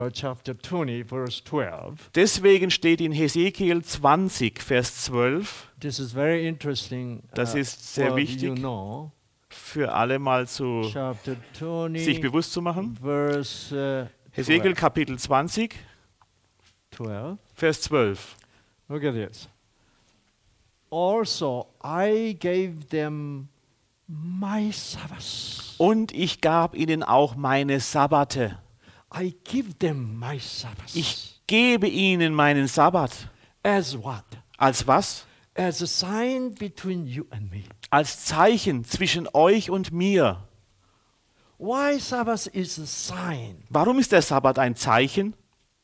chapter 20, verse 12. Deswegen steht in Hesekiel 20, Vers 12, This is very interesting. das ist sehr You wichtig, know, für alle mal chapter sich 20, bewusst zu machen. verse Hesekiel Kapitel 20, 12. Vers 12. Look at this. Also, I gave them my Sabbaths. Und ich gab ihnen auch meine Sabbate. I give them my Sabbaths. Ich gebe ihnen meinen Sabbat. As what? Als was? As a sign between you and me. Als Zeichen zwischen euch und mir. Why Sabbath is a sign? Warum ist der Sabbat ein Zeichen?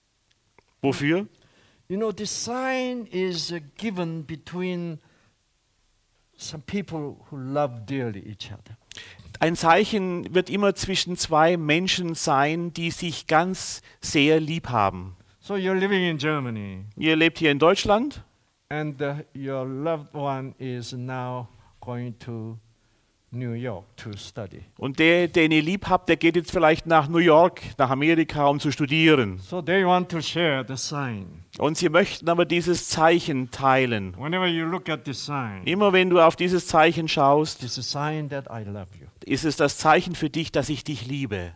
Wofür? You know, the sign is given between some people who love dearly each other. Ein Zeichen wird immer zwischen zwei Menschen sein, die sich ganz sehr lieb haben. So you're living in Germany, Ihr lebt hier in Deutschland and your loved one is now going to New York to study. und der, den ihr lieb habt, der geht jetzt vielleicht nach New York, nach Amerika, um zu studieren. So they want to share the sign. Und sie möchten aber dieses Zeichen teilen. Whenever you look at the sign, Immer wenn du auf dieses Zeichen schaust, it's a sign that I love you, ist es das Zeichen für dich, dass ich dich liebe.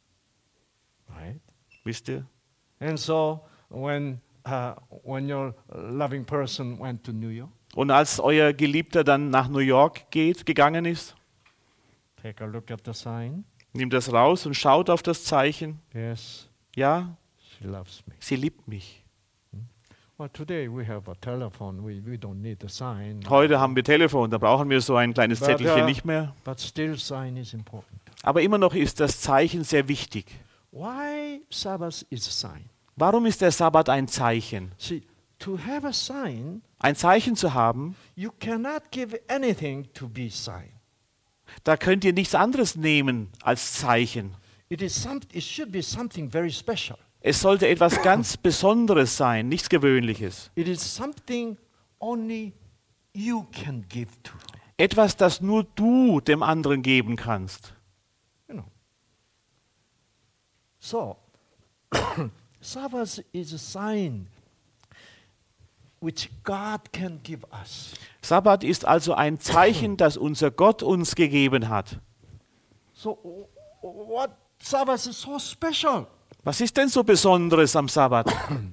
right? Wisst ihr? And so when your loving person went to New York, Und als euer Geliebter dann nach New York gegangen ist, take a look at the sign. nimmt das raus und schaut auf das Zeichen. Yes, Ja, she loves me. sie liebt mich. Well, today we have a telephone. We don't need the sign. Heute haben wir Telefon, da brauchen wir so ein kleines But, Zettelchen nicht mehr. But still, sign is important. Aber immer noch ist das Zeichen sehr wichtig. Why Sabbath is a sign? Warum ist der Sabbat ein Zeichen? See, to have a sign, Ein Zeichen zu haben, you cannot give anything to be sign. da könnt ihr nichts anderes nehmen als Zeichen. It should be something very special. Es sollte etwas ganz Besonderes sein, nichts Gewöhnliches. It is something only you can give to. Etwas, das nur du dem anderen geben kannst. You know. So, Sabbath is a sign which God can give us. Sabbat ist also ein Zeichen, das unser Gott uns gegeben hat. So, what Sabbath is so special? Was ist denn so Besonderes am Sabbat?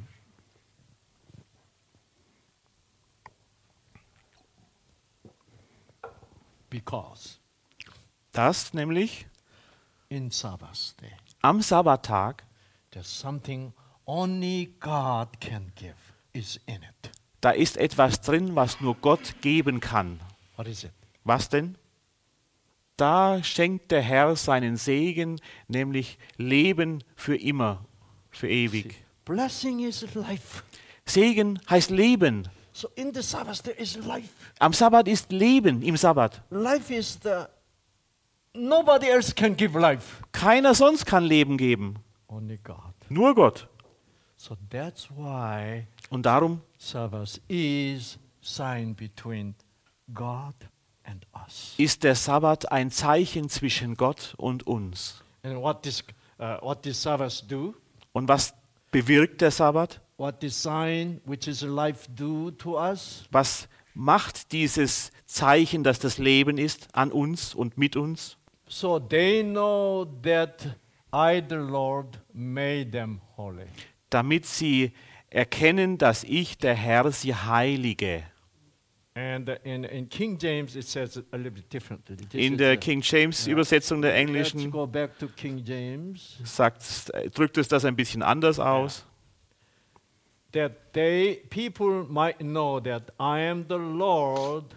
Because Das nämlich in Sabbath day, am Sabbattag, there's something only God can give is in it. da ist etwas drin, was nur Gott geben kann. What is it? Was denn? Da schenkt der Herr seinen Segen, nämlich Leben für immer, für ewig. Blessing is life. Segen heißt Leben. So in the Sabbath there is life. Am Sabbat ist Leben, im Sabbat. Life is nobody else can give life. Keiner sonst kann Leben geben, Only God. nur Gott. So that's why Und darum Sabbath is sign between God and us. ist der Sabbat ein Zeichen zwischen Gott und uns. And what does Sabbath do? Und was bewirkt der Sabbat? What does sign which is life do to us? Was macht dieses Zeichen, das das Leben ist, an uns und mit uns? So they know that I, the Lord, made them holy. Damit sie erkennen, dass ich, der Herr, sie heilige. And in King James it says it a little bit differently. In der King James Übersetzung der Let's Englischen go back to King James. drückt es das ein bisschen anders aus. That people might know that I am the Lord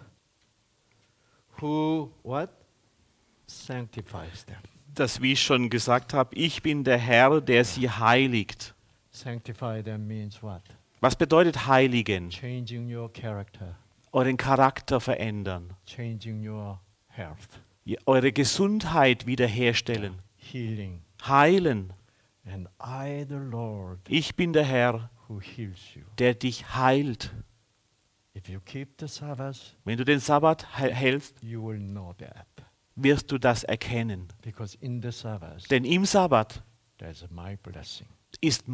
who what? Sanctifies them. Das, wie ich schon gesagt habe, ich bin der Herr, der sie heiligt. Sanctify them means what? Was bedeutet heiligen? Changing your character, Euren Charakter verändern, changing your health, eure Gesundheit wiederherstellen, healing. heilen. And I, the Lord, Ich bin der Herr, who heals you. der dich heilt. If you keep the Sabbath, Wenn du den Sabbat hältst, you will know that. wirst du das erkennen. Because in the Sabbath, Denn im Sabbat, there's my blessing. ist